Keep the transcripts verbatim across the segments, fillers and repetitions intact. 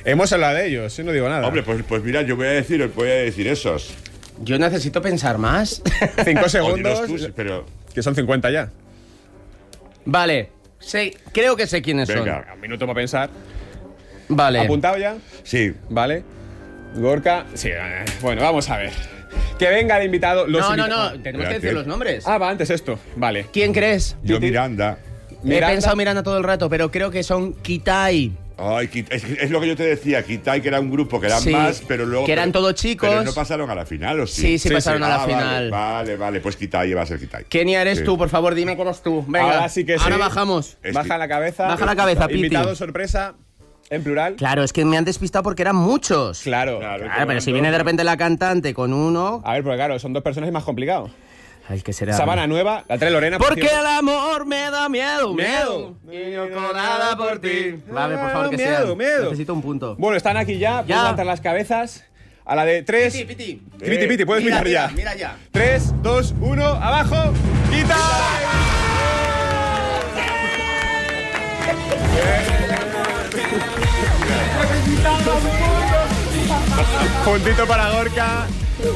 Hemos hablado de ellos, yo no digo nada. Hombre, pues, pues mira, yo voy a decir, voy a decir esos. Yo necesito pensar más. Cinco segundos, Tú, pero... que son cincuenta ya. Vale, sé, creo que sé quiénes Venga. son. Un minuto para pensar. Vale. ¿Apuntado ya? Sí. Vale. Gorka. Sí, eh, bueno, vamos a ver. Que venga el invitado. Los No, no, invita- no, tenemos Espérate. que decir los nombres. Ah, va, antes esto. Vale. ¿Quién crees? Yo Piti. Miranda. Miranda. He pensado Miranda todo el rato, pero creo que son Kitai. Ay, Kit- es, es lo que yo te decía, Kitai, que era un grupo que eran Sí, más, pero luego... que eran pero- todos chicos. Pero no pasaron a la final, ¿o sí? Sí, sí, Sí, pasaron sí. a la Ah, final. Vale, vale, vale, pues Kitai va a ser Kitai. Kenia, eres Sí. tú, por favor, dime que eres tú. Venga, Ahora sí que sí. ahora bajamos. Es Baja que- la cabeza. Baja la cabeza, Piti. Invitado sorpresa, en plural. Claro, es que me han despistado porque eran muchos. Claro. Claro. Claro, pero si viene de repente la cantante con uno... A ver, porque claro, son dos personas y más complicado. Ay, ¿qué será? Sabana Nueva, la trae Lorena. por Porque cierto. el amor me da miedo, Miedo. miedo. Y yo con nada por ti. Vale, por favor, que Miedo, sean. miedo. Necesito un punto. Bueno, están aquí ya. Pueden Ya. levantar las cabezas. A la de tres. Piti, Piti. Piti, Piti, puedes Mira, mirar mira, ya. mira ya. tres, dos, uno, abajo. ¡Quita! Puntito para Gorka.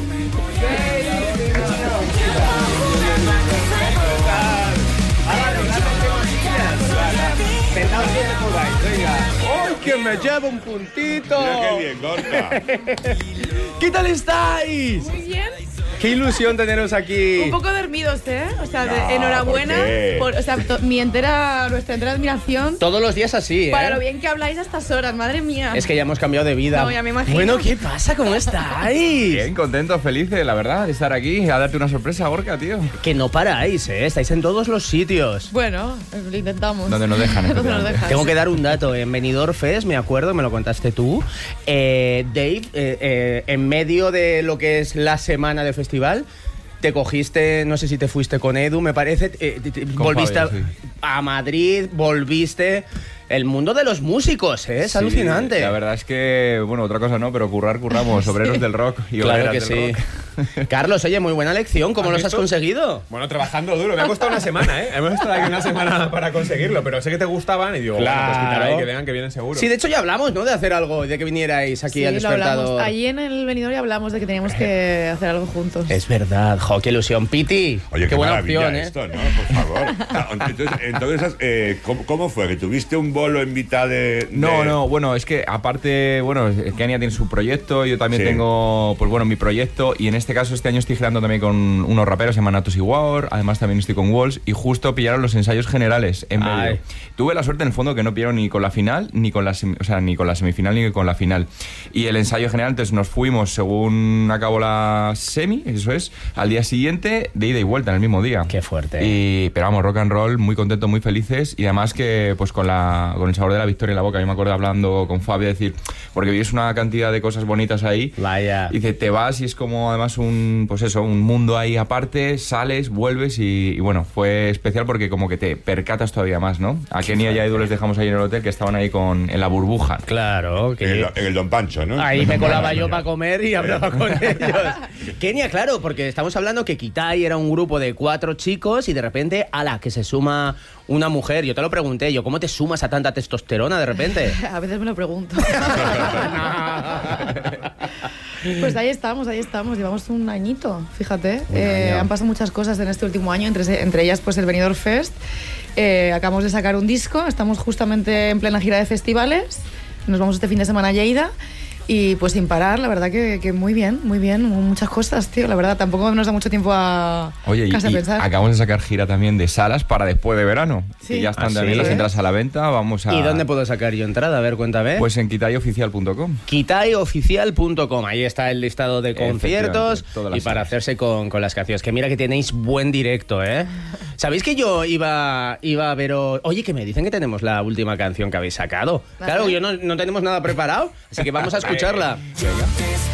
¡Ay, que me llevo un puntito! Mira qué bien, Gorka. ¿Qué tal estáis? Muy bien. ¡Qué ilusión teneros aquí! Un poco dormidos, ¿eh? O sea, de- No, enhorabuena. ¿por qué? Por, o sea, to- mi entera, nuestra entera admiración Todos los días así, ¿eh? para lo bien que habláis a estas horas, madre mía. Es que ya hemos cambiado de vida. No, ya me imagino. Bueno, ¿qué pasa? ¿Cómo estáis? Bien, contentos, felices, la verdad, de estar aquí a darte una sorpresa, Gorka, tío. Que no paráis, ¿eh? Estáis en todos los sitios. Bueno, lo intentamos. Donde nos dejan, Donde nos efectivamente. dejan. Tengo que dar un dato. En Benidorm Fest, me acuerdo, me lo contaste tú. eh, Dave, eh, eh, en medio de lo que es la semana de festival, te cogiste, no sé si te fuiste con Edu, me parece, eh, te- te- volviste Fabio, a, sí. a Madrid, volviste. El mundo de los músicos, ¿eh? Es Sí, alucinante. La verdad es que, bueno, otra cosa no, pero currar, curramos, obreros del rock y Claro obreras que del sí. rock. Carlos, oye, muy buena lección. ¿Cómo ¿Has los has visto? conseguido? Bueno, trabajando duro. Me ha costado una semana, ¿eh? Hemos estado aquí una semana para conseguirlo, pero sé que te gustaban y digo, bueno, pues Claro. quitar ahí, que vengan, que vienen seguro. Sí, de hecho ya hablamos, ¿no? De hacer algo, de que vinierais aquí Sí, al lo despertador. hablamos. Allí en el venidor ya hablamos de que teníamos que hacer algo juntos. Es verdad, jo, qué ilusión. Piti, Oye, qué, qué buena maravilla opción, ¿eh? esto, ¿no? Por favor. Ah, Entonces, entonces eh, ¿cómo, ¿cómo fue? ¿Que tuviste un bolo en mitad de...? de- No, no, bueno, es que aparte, bueno, Kenia tiene su proyecto, yo también Sí. tengo, pues bueno, mi proyecto, y en este caso este año estoy girando también con unos raperos, se llaman Atos y War, además también estoy con Walls, y justo pillaron los ensayos generales en medio. Ay. Tuve la suerte en el fondo que no pillaron ni con la final, ni con la, semi- o sea, ni con la semifinal, ni con la final. Y el ensayo general, entonces nos fuimos según acabó la semi, eso es, al día siguiente, de ida y vuelta, en el mismo día. Qué fuerte. Y, pero vamos, rock and roll, muy contentos, muy felices, y además que pues con, la, con el sabor de la victoria en la boca. Yo me acuerdo hablando con Fabio, decir, porque vives una cantidad de cosas bonitas ahí. Vaya. Y dice, te vas y es como además un, pues eso, un mundo ahí aparte, sales, vuelves y, y bueno, fue especial porque como que te percatas todavía más, ¿no? A Kenia y a Edu les dejamos ahí en el hotel, que estaban ahí con, en la burbuja. Claro, que En el, en el Don Pancho, ¿no? ahí me colaba yo para comer y hablaba con ellos. Kenia, claro, porque estamos hablando que Kitai era un grupo de cuatro chicos y de repente, ala, que se suma una mujer. Yo te lo pregunté, yo, ¿cómo te sumas a tanta testosterona de repente? A veces me lo pregunto. Pues ahí estamos, ahí estamos. Llevamos un añito, fíjate. Un Eh, año. han pasado muchas cosas en este último año, entre, entre ellas pues el Benidorm Fest. Eh, acabamos de sacar un disco, estamos justamente en plena gira de festivales. Nos vamos este fin de semana a Lleida. Y pues sin parar, la verdad que, que muy bien, muy bien. Muchas cosas, tío. La verdad, tampoco nos da mucho tiempo a, Oye, y, casi a y pensar. acabamos de sacar gira también de salas para después de verano. Sí. Y ya están ¿Ah, también sí? las entradas a la venta. Vamos a... ¿Y dónde puedo sacar yo entrada? A ver, cuéntame. Pues en kitayOficial punto com. Kitai Oficial punto com. Ahí está el listado de conciertos Efectivamente, todas las y para salas. hacerse con, con las canciones. Que mira que tenéis buen directo, ¿eh? ¿Sabéis que yo iba, iba a veros... Oye, que me dicen que tenemos la última canción que habéis sacado. Vale. Claro, yo no, no tenemos nada preparado, así que vamos a escucharla. Venga.